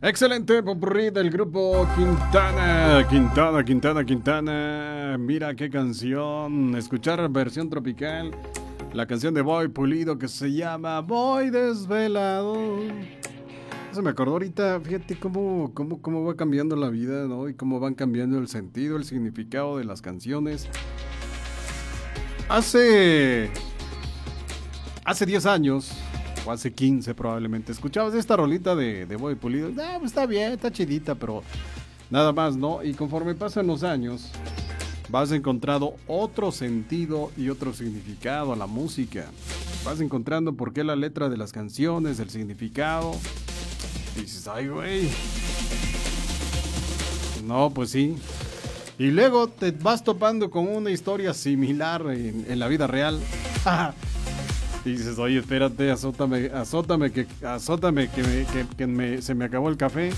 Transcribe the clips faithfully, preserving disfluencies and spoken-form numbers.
Excelente popurrí del grupo Quintana, Quintana, Quintana, Quintana. Mira qué canción. Escuchar versión tropical. La canción de Boy Pulido que se llama Voy Desvelado. Se me acordó ahorita, fíjate cómo, cómo, cómo va cambiando la vida, ¿no? Y cómo van cambiando el sentido, el significado de las canciones. Hace... Hace diez años, o hace quince probablemente, escuchabas esta rolita de, de Boy Pulido. Ah, pues está bien, está chidita, pero nada más, ¿no? Y conforme pasan los años, vas encontrando otro sentido y otro significado a la música. Vas encontrando por qué la letra de las canciones, el significado. Y dices, ay, güey. No, pues sí. Y luego te vas topando con una historia similar en, en la vida real. Y dices, oye, espérate, azótame, azótame, que, azótame, que, me, que, que me, se me acabó el café.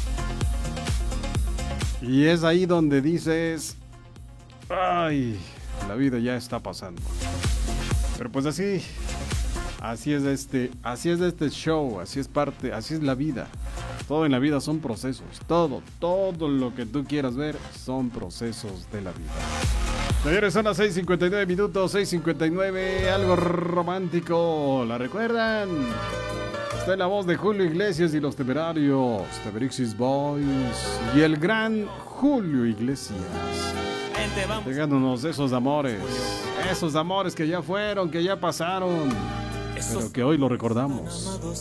Y es ahí donde dices, ay, la vida ya está pasando. Pero pues así, así es este, así es este show, así es parte, así es la vida. Todo en la vida son procesos, todo, todo lo que tú quieras ver son procesos de la vida. Señores, son las seis cincuenta y nueve minutos, seis cincuenta y nueve, algo romántico, ¿la recuerdan? Está en la voz de Julio Iglesias y los Temerarios, Temerixis Boys y el gran Julio Iglesias. Dejándonos esos amores, esos amores que ya fueron, que ya pasaron, pero que hoy lo recordamos.